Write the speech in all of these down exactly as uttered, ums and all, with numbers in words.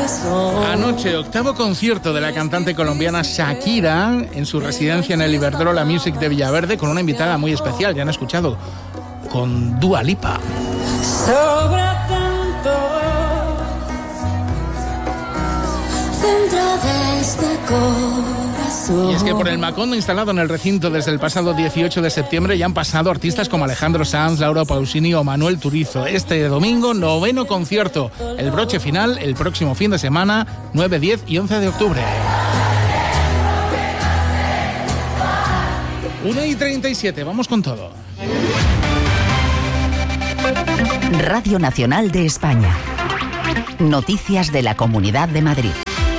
corazón. Anoche, octavo concierto de la cantante colombiana Shakira en su residencia en el Iberdrola Music de Villaverde, con una invitada muy especial, ya han escuchado, con Dua Lipa. Sobra tanto dentro de este corazón. Y es que por el Macondo instalado en el recinto desde el pasado dieciocho de septiembre ya han pasado artistas como Alejandro Sanz, Laura Pausini o Manuel Turizo. Este domingo, noveno concierto. El broche final el próximo fin de semana, nueve, diez y once de octubre. una y treinta y siete, vamos con todo. Radio Nacional de España. Noticias de la Comunidad de Madrid.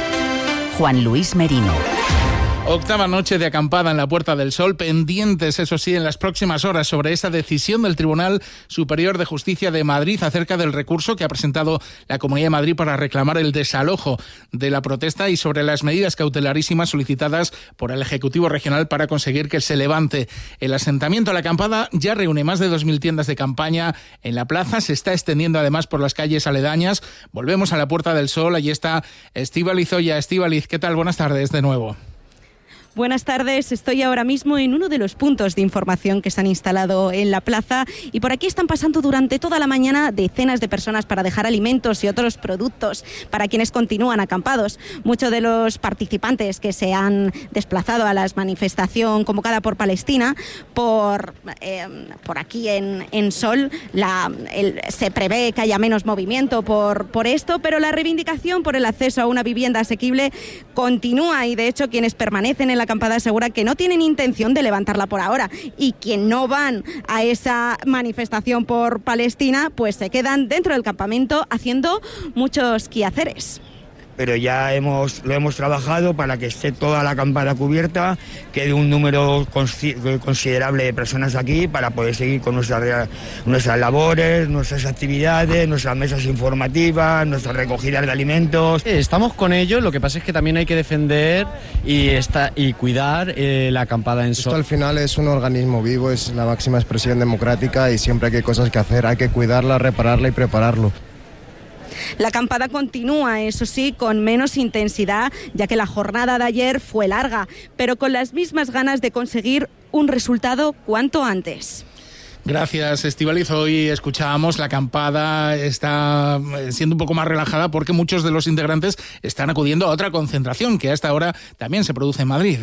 Juan Luis Merino. Octava noche de acampada en la Puerta del Sol, pendientes, eso sí, en las próximas horas sobre esa decisión del Tribunal Superior de Justicia de Madrid acerca del recurso que ha presentado la Comunidad de Madrid para reclamar el desalojo de la protesta y sobre las medidas cautelarísimas solicitadas por el Ejecutivo Regional para conseguir que se levante el asentamiento. La acampada ya reúne más de dos mil tiendas de campaña en la plaza, se está extendiendo además por las calles aledañas. Volvemos a la Puerta del Sol, allí está Estíbaliz Oya. Estíbaliz, ¿qué tal? Buenas tardes de nuevo. Buenas tardes, estoy ahora mismo en uno de los puntos de información que se han instalado en la plaza y por aquí están pasando durante toda la mañana decenas de personas para dejar alimentos y otros productos para quienes continúan acampados. Muchos de los participantes que se han desplazado a la manifestación convocada por Palestina, por, eh, por aquí en, en Sol, la, el, se prevé que haya menos movimiento por, por esto, pero la reivindicación por el acceso a una vivienda asequible continúa y de hecho quienes permanecen en la acampada asegura que no tienen intención de levantarla por ahora y quien no van a esa manifestación por Palestina pues se quedan dentro del campamento haciendo muchos quehaceres. Pero ya hemos lo hemos trabajado para que esté toda la acampada cubierta, quede un número considerable de personas aquí para poder seguir con nuestras, nuestras labores, nuestras actividades, nuestras mesas informativas, nuestras recogidas de alimentos. Estamos con ellos, lo que pasa es que también hay que defender y, esta, y cuidar eh, la acampada en Sol. Esto al final es un organismo vivo, es la máxima expresión democrática y siempre hay cosas que hacer, hay que cuidarla, repararla y prepararlo. La acampada continúa, eso sí, con menos intensidad, ya que la jornada de ayer fue larga, pero con las mismas ganas de conseguir un resultado cuanto antes. Gracias, Estíbaliz. Hoy escuchábamos, la acampada está siendo un poco más relajada porque muchos de los integrantes están acudiendo a otra concentración que a esta hora también se produce en Madrid.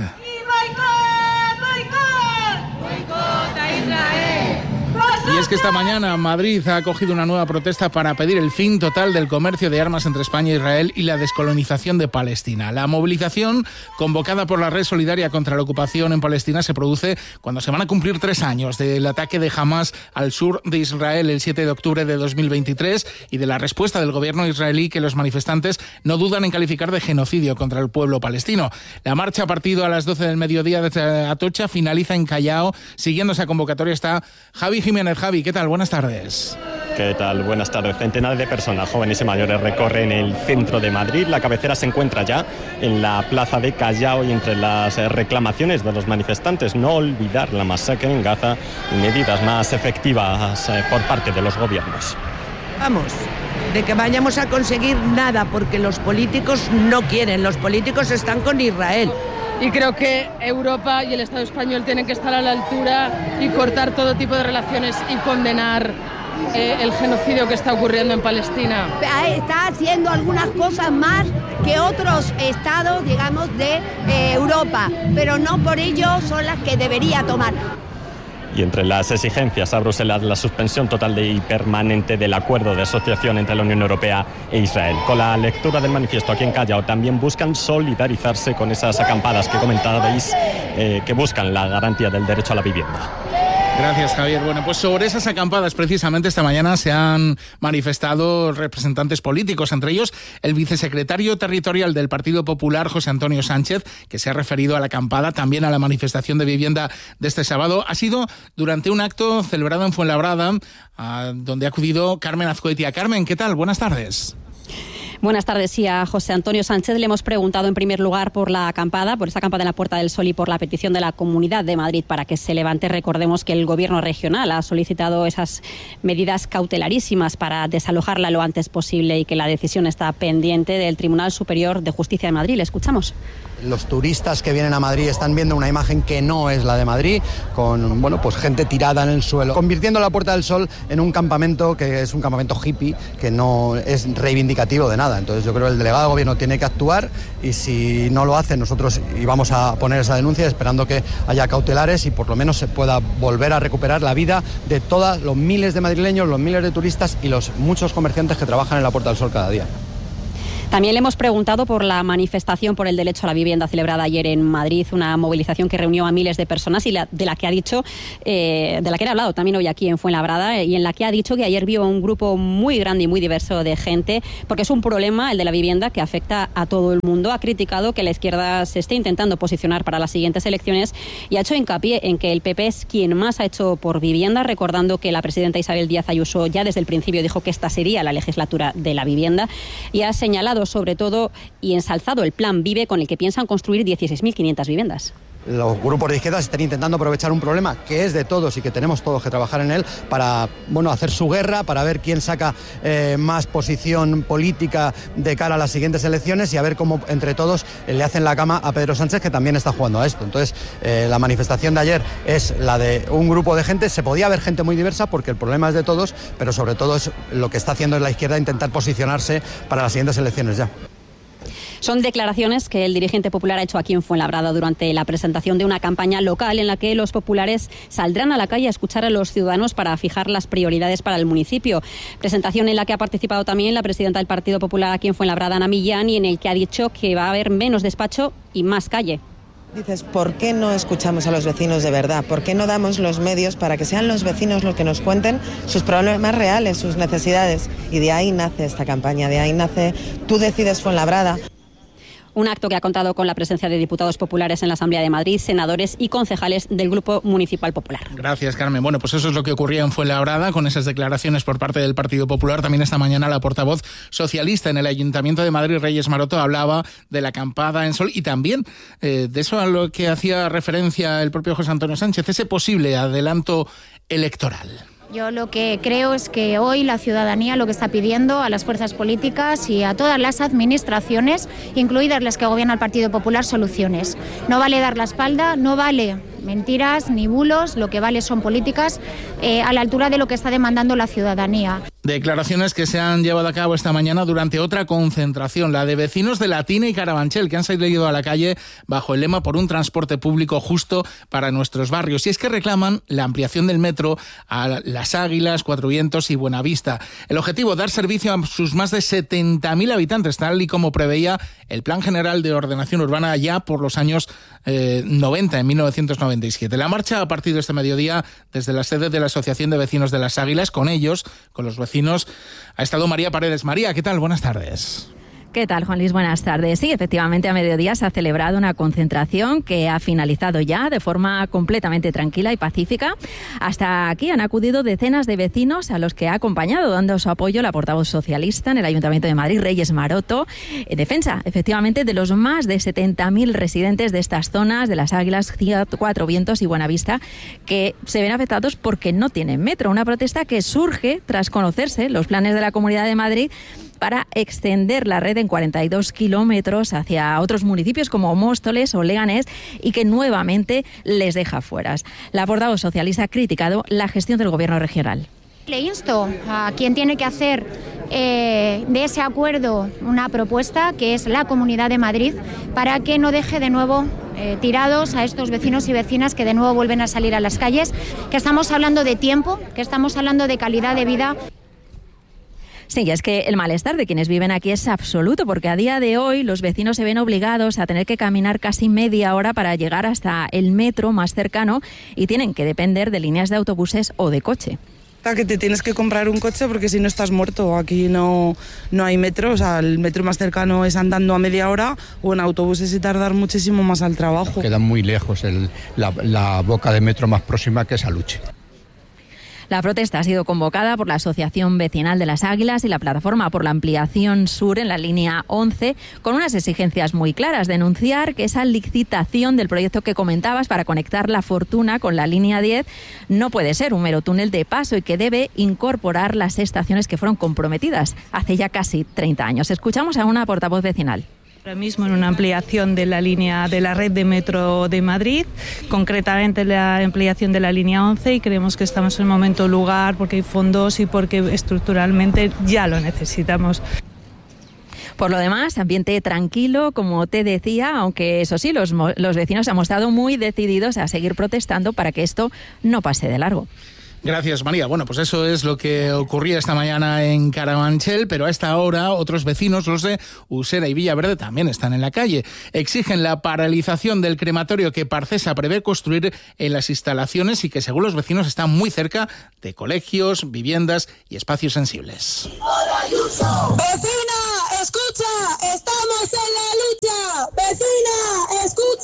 Y es que esta mañana Madrid ha acogido una nueva protesta para pedir el fin total del comercio de armas entre España e Israel y la descolonización de Palestina. La movilización convocada por la Red Solidaria contra la Ocupación en Palestina se produce cuando se van a cumplir tres años del ataque de Hamas al sur de Israel el siete de octubre de dos mil veintitrés y de la respuesta del gobierno israelí que los manifestantes no dudan en calificar de genocidio contra el pueblo palestino. La marcha ha partido a las doce del mediodía desde Atocha, finaliza en Callao. Siguiendo esa convocatoria está Javi Jiménez. Javi, ¿qué tal? Buenas tardes. ¿Qué tal? Buenas tardes. Centenares de personas, jóvenes y mayores, recorren el centro de Madrid. La cabecera se encuentra ya en la plaza de Callao y entre las reclamaciones de los manifestantes, no olvidar la masacre en Gaza y medidas más efectivas por parte de los gobiernos. Vamos, de que vayamos a conseguir nada, porque los políticos no quieren, los políticos están con Israel. Y creo que Europa y el Estado español tienen que estar a la altura y cortar todo tipo de relaciones y condenar eh, el genocidio que está ocurriendo en Palestina. Está haciendo algunas cosas más que otros estados, digamos, de eh, Europa, pero no por ello son las que debería tomar. Y entre las exigencias a Bruselas, la suspensión total y permanente del acuerdo de asociación entre la Unión Europea e Israel. Con la lectura del manifiesto aquí en Callao también buscan solidarizarse con esas acampadas que comentabais, eh, que buscan la garantía del derecho a la vivienda. Gracias, Javier. Bueno, pues sobre esas acampadas precisamente esta mañana se han manifestado representantes políticos, entre ellos el vicesecretario territorial del Partido Popular, José Antonio Sánchez, que se ha referido a la acampada, también a la manifestación de vivienda de este sábado. Ha sido durante un acto celebrado en Fuenlabrada, donde ha acudido Carmen Azcoitia. Carmen, ¿qué tal? Buenas tardes. Buenas tardes. Sí, a José Antonio Sánchez le hemos preguntado en primer lugar por la acampada, por esa acampada en la Puerta del Sol y por la petición de la Comunidad de Madrid para que se levante. Recordemos que el Gobierno regional ha solicitado esas medidas cautelarísimas para desalojarla lo antes posible y que la decisión está pendiente del Tribunal Superior de Justicia de Madrid. Le escuchamos. Los turistas que vienen a Madrid están viendo una imagen que no es la de Madrid, con bueno, pues gente tirada en el suelo, convirtiendo la Puerta del Sol en un campamento que es un campamento hippie, que no es reivindicativo de nada. Entonces yo creo que el delegado de gobierno tiene que actuar y si no lo hace nosotros íbamos a poner esa denuncia esperando que haya cautelares y por lo menos se pueda volver a recuperar la vida de todos los miles de madrileños, los miles de turistas y los muchos comerciantes que trabajan en la Puerta del Sol cada día. También le hemos preguntado por la manifestación por el derecho a la vivienda celebrada ayer en Madrid, una movilización que reunió a miles de personas y la, de la que ha dicho, eh, de la que ha hablado también hoy aquí en Fuenlabrada, y en la que ha dicho que ayer vio un grupo muy grande y muy diverso de gente, porque es un problema, el de la vivienda, que afecta a todo el mundo. Ha criticado que la izquierda se esté intentando posicionar para las siguientes elecciones y ha hecho hincapié en que el P P es quien más ha hecho por vivienda, recordando que la presidenta Isabel Díaz Ayuso ya desde el principio dijo que esta sería la legislatura de la vivienda, y ha señalado sobre todo y ensalzado el plan Vive, con el que piensan construir dieciséis mil quinientas viviendas. Los grupos de izquierdas están intentando aprovechar un problema que es de todos y que tenemos todos que trabajar en él para bueno, hacer su guerra, para ver quién saca eh, más posición política de cara a las siguientes elecciones y a ver cómo entre todos eh, le hacen la cama a Pedro Sánchez, que también está jugando a esto. Entonces, eh, la manifestación de ayer es la de un grupo de gente. Se podía haber gente muy diversa porque el problema es de todos, pero sobre todo es lo que está haciendo la izquierda, intentar posicionarse para las siguientes elecciones ya. Son declaraciones que el dirigente popular ha hecho aquí en Fuenlabrada durante la presentación de una campaña local en la que los populares saldrán a la calle a escuchar a los ciudadanos para fijar las prioridades para el municipio. Presentación en la que ha participado también la presidenta del Partido Popular aquí en Fuenlabrada, Ana Millán, y en el que ha dicho que va a haber menos despacho y más calle. Dices, ¿por qué no escuchamos a los vecinos de verdad? ¿Por qué no damos los medios para que sean los vecinos los que nos cuenten sus problemas reales, sus necesidades? Y de ahí nace esta campaña, de ahí nace Tú decides Fuenlabrada. Un acto que ha contado con la presencia de diputados populares en la Asamblea de Madrid, senadores y concejales del Grupo Municipal Popular. Gracias, Carmen. Bueno, pues eso es lo que ocurría en Fuenlabrada con esas declaraciones por parte del Partido Popular. También esta mañana la portavoz socialista en el Ayuntamiento de Madrid, Reyes Maroto, hablaba de la acampada en Sol y también eh, de eso a lo que hacía referencia el propio José Antonio Sánchez, ese posible adelanto electoral. Yo lo que creo es que hoy la ciudadanía lo que está pidiendo a las fuerzas políticas y a todas las administraciones, incluidas las que gobierna el Partido Popular, soluciones. No vale dar la espalda, no vale mentiras ni bulos, lo que vale son políticas eh, a la altura de lo que está demandando la ciudadanía. Declaraciones que se han llevado a cabo esta mañana durante otra concentración, la de vecinos de Latina y Carabanchel, que han salido a la calle bajo el lema por un transporte público justo para nuestros barrios. Y es que reclaman la ampliación del metro a Las Águilas, Cuatro Vientos y Buenavista. El objetivo, dar servicio a sus más de setenta mil habitantes, tal y como preveía el Plan General de Ordenación Urbana ya por los años eh, noventa, en mil novecientos noventa y siete. La marcha ha partido este mediodía desde la sede de la Asociación de Vecinos de Las Águilas. Con ellos, con los vecinos, ha estado María Paredes. María, ¿qué tal? Buenas tardes. ¿Qué tal, Juan Luis? Buenas tardes. Sí, efectivamente, a mediodía se ha celebrado una concentración que ha finalizado ya de forma completamente tranquila y pacífica. Hasta aquí han acudido decenas de vecinos a los que ha acompañado, dando su apoyo, la portavoz socialista en el Ayuntamiento de Madrid, Reyes Maroto, en defensa, efectivamente, de los más de setenta mil residentes de estas zonas, de Las Águilas, Cuatro Vientos y Buenavista, que se ven afectados porque no tienen metro. Una protesta que surge tras conocerse los planes de la Comunidad de Madrid para extender la red en cuarenta y dos kilómetros hacia otros municipios como Móstoles o Leganés y que nuevamente les deja fuera. La portavoz socialista ha criticado la gestión del gobierno regional. Le insto a quien tiene que hacer eh, de ese acuerdo una propuesta, que es la Comunidad de Madrid, para que no deje de nuevo eh, tirados a estos vecinos y vecinas que de nuevo vuelven a salir a las calles, que estamos hablando de tiempo, que estamos hablando de calidad de vida. Sí, y es que el malestar de quienes viven aquí es absoluto, porque a día de hoy los vecinos se ven obligados a tener que caminar casi media hora para llegar hasta el metro más cercano y tienen que depender de líneas de autobuses o de coche. Que te tienes que comprar un coche porque si no estás muerto. Aquí no, no hay metro, o sea, el metro más cercano es andando a media hora o en autobuses y tardar muchísimo más al trabajo. Queda muy lejos el, la, la boca de metro más próxima, que es Aluche. La protesta ha sido convocada por la Asociación Vecinal de las Águilas y la Plataforma por la Ampliación Sur en la línea once, con unas exigencias muy claras: denunciar que esa licitación del proyecto que comentabas para conectar La Fortuna con la línea diez no puede ser un mero túnel de paso y que debe incorporar las estaciones que fueron comprometidas hace ya casi treinta años. Escuchamos a una portavoz vecinal. Ahora mismo en una ampliación de la línea de la red de metro de Madrid, concretamente la ampliación de la línea once, y creemos que estamos en el momento lugar porque hay fondos y porque estructuralmente ya lo necesitamos. Por lo demás, ambiente tranquilo, como te decía, aunque eso sí, los, los vecinos han mostrado muy decididos a seguir protestando para que esto no pase de largo. Gracias, María. Bueno, pues eso es lo que ocurría esta mañana en Carabanchel, pero a esta hora otros vecinos, los de Usera y Villaverde, también están en la calle. Exigen la paralización del crematorio que Parcesa prevé construir en las instalaciones y que, según los vecinos, está muy cerca de colegios, viviendas y espacios sensibles. ¡Vecina, escucha! ¡Estamos en la lucha! ¡Vecina,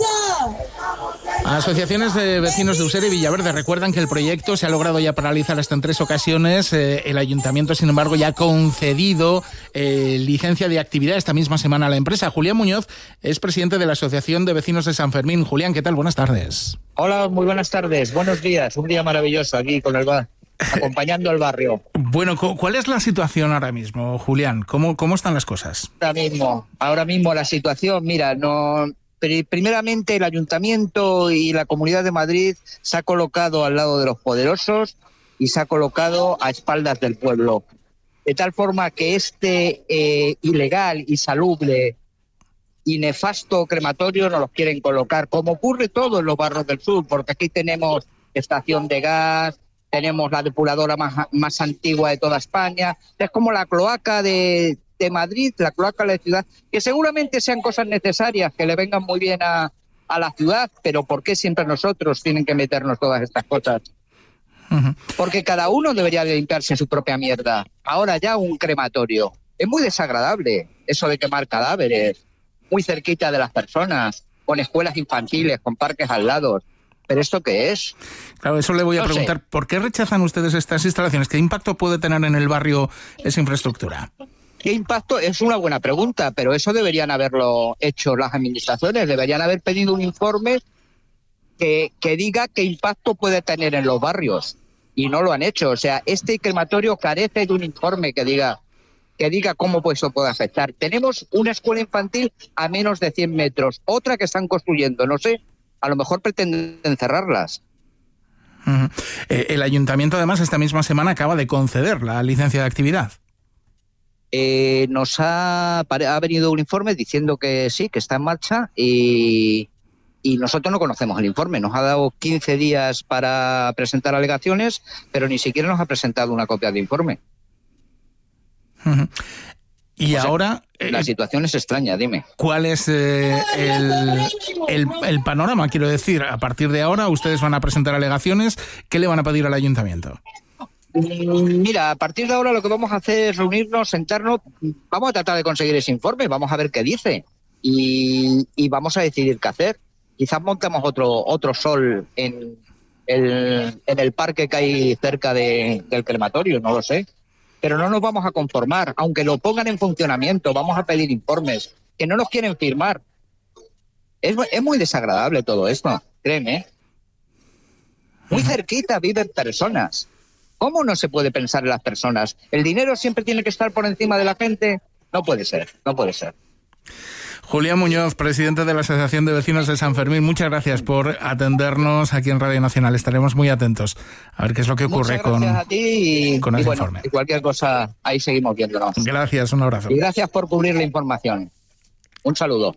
escucha! Asociaciones de vecinos de Usera y Villaverde recuerdan que el proyecto se ha logrado ya paralizar hasta en tres ocasiones. Eh, el ayuntamiento, sin embargo, ya ha concedido eh, licencia de actividad esta misma semana a la empresa. Julián Muñoz es presidente de la Asociación de Vecinos de San Fermín. Julián, ¿qué tal? Buenas tardes. Hola, muy buenas tardes. Buenos días. Un día maravilloso aquí con el bar, acompañando al barrio. Bueno, ¿cuál es la situación ahora mismo, Julián? ¿Cómo, cómo están las cosas? Ahora mismo, ahora mismo la situación, mira, no... Primeramente, el Ayuntamiento y la Comunidad de Madrid se ha colocado al lado de los poderosos y se ha colocado a espaldas del pueblo. De tal forma que este eh, ilegal, insalubre y nefasto crematorio nos los quieren colocar, como ocurre todo en los barrios del sur, porque aquí tenemos estación de gas, tenemos la depuradora más, más antigua de toda España, es como la cloaca de... de Madrid, la cloaca de la ciudad, que seguramente sean cosas necesarias, que le vengan muy bien a, a la ciudad, pero ¿por qué siempre nosotros tienen que meternos todas estas cosas? Uh-huh. Porque cada uno debería de limpiarse su propia mierda. Ahora ya un crematorio. Es muy desagradable eso de quemar cadáveres, muy cerquita de las personas, con escuelas infantiles, con parques al lado. ¿Pero esto qué es? Claro, eso le voy a no preguntar. Sé. ¿Por qué rechazan ustedes estas instalaciones? ¿Qué impacto puede tener en el barrio esa infraestructura? ¿Qué impacto? Es una buena pregunta, pero eso deberían haberlo hecho las administraciones. Deberían haber pedido un informe que, que diga qué impacto puede tener en los barrios. Y no lo han hecho. O sea, este crematorio carece de un informe que diga que diga cómo pues, eso puede afectar. Tenemos una escuela infantil a menos de cien metros. Otra que están construyendo, no sé, a lo mejor pretenden cerrarlas. Uh-huh. Eh, el ayuntamiento, además, esta misma semana acaba de conceder la licencia de actividad. Eh, nos ha, ha venido un informe diciendo que sí, que está en marcha y, y nosotros no conocemos el informe. Nos ha dado quince días para presentar alegaciones, pero ni siquiera nos ha presentado una copia de informe. Uh-huh. Y o sea, ahora... La eh, situación es extraña, dime. ¿Cuál es eh, el, el, el panorama? Quiero decir, a partir de ahora ustedes van a presentar alegaciones. ¿Qué le van a pedir al ayuntamiento? Mira, a partir de ahora lo que vamos a hacer es reunirnos, sentarnos, vamos a tratar de conseguir ese informe, vamos a ver qué dice y, y vamos a decidir qué hacer. Quizás montamos otro otro sol en el, en el parque que hay cerca de, del crematorio, no lo sé. Pero no nos vamos a conformar, aunque lo pongan en funcionamiento, vamos a pedir informes, que no nos quieren firmar. Es, es muy desagradable todo esto, créeme. Muy cerquita viven personas. ¿Cómo no se puede pensar en las personas? ¿El dinero siempre tiene que estar por encima de la gente? No puede ser, no puede ser. Julián Muñoz, presidente de la Asociación de Vecinos de San Fermín, muchas gracias por atendernos aquí en Radio Nacional. Estaremos muy atentos a ver qué es lo que ocurre con, a ti y, con ese y bueno, informe. Y cualquier cosa, ahí seguimos viéndonos. Gracias, un abrazo. Y gracias por cubrir la información. Un saludo.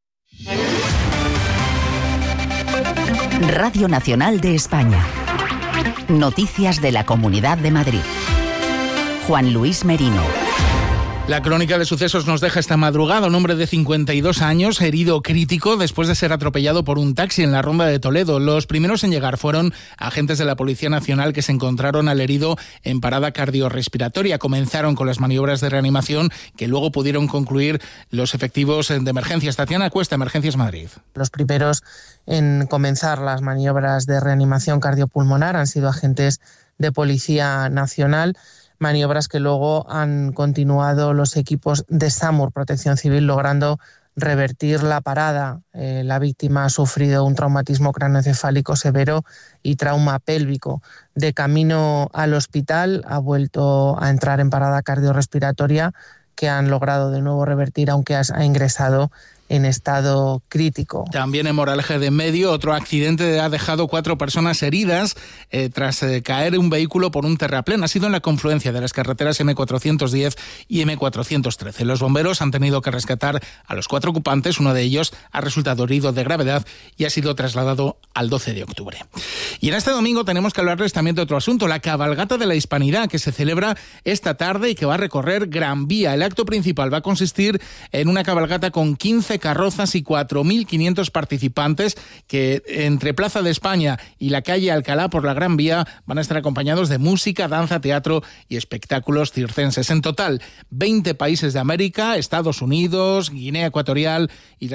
Radio Nacional de España. Noticias de la Comunidad de Madrid. Juan Luis Merino. La crónica de sucesos nos deja esta madrugada un hombre de cincuenta y dos años herido crítico después de ser atropellado por un taxi en la Ronda de Toledo. Los primeros en llegar fueron agentes de la Policía Nacional que se encontraron al herido en parada cardiorrespiratoria. Comenzaron con las maniobras de reanimación que luego pudieron concluir los efectivos de emergencias. Tatiana Cuesta, Emergencias Madrid. Los primeros en comenzar las maniobras de reanimación cardiopulmonar han sido agentes de Policía Nacional, maniobras que luego han continuado los equipos de SAMUR, Protección Civil, logrando revertir la parada. Eh, la víctima ha sufrido un traumatismo craneoencefálico severo y trauma pélvico. De camino al hospital ha vuelto a entrar en parada cardiorrespiratoria, que han logrado de nuevo revertir, aunque ha ingresado en estado crítico. También en Moraleja de Medio, otro accidente ha dejado cuatro personas heridas eh, tras eh, caer un vehículo por un terraplén. Ha sido en la confluencia de las carreteras eme cuatrocientos diez y eme cuatrocientos trece. Los bomberos han tenido que rescatar a los cuatro ocupantes. Uno de ellos ha resultado herido de gravedad y ha sido trasladado al doce de octubre. Y en este domingo tenemos que hablarles también de otro asunto, la cabalgata de la Hispanidad, que se celebra esta tarde y que va a recorrer Gran Vía. El acto principal va a consistir en una cabalgata con quince carrozas y cuatro mil quinientos participantes que entre Plaza de España y la calle Alcalá por la Gran Vía van a estar acompañados de música, danza, teatro y espectáculos circenses. En total, veinte países de América, Estados Unidos, Guinea Ecuatorial y